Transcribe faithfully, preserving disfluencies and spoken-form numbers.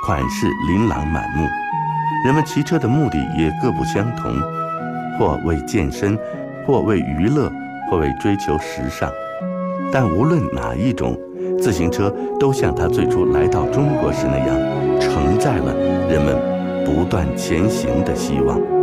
款式琳琅满目，人们骑车的目的也各不相同，或为健身，或为娱乐，或为追求时尚。但无论哪一种，自行车都像它最初来到中国时那样，承载了人们不断前行的希望。